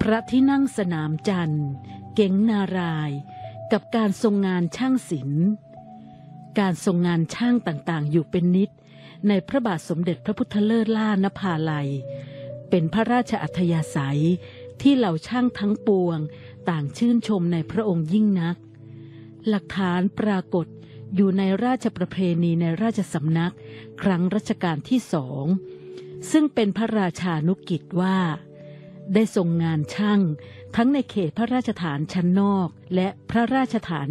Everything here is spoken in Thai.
ระที่นั่งสนามจันทร์เก๋งนารายณ์กับการทรงงานช่างศิลป์การทรงงานช่างต่างๆอยู่เป็นนิดในพระบาทสมเด็จพระพุทธเลิศล่านภาลัยเป็นพระราชอัธยาศัยที่เหล่าช่างทั้งปวงต่างชื่นชมในพระองค์ยิ่งนักหลักฐานปรากฏอยู่ในราชประเพณีในราชสำนักครั้งรัชกาลที่2ซึ่งเป็นพระราชานุกิจว่าได้ทรงงานช่างทั้งในเขตพระราชฐานชั้นนอกและพระราชฐาน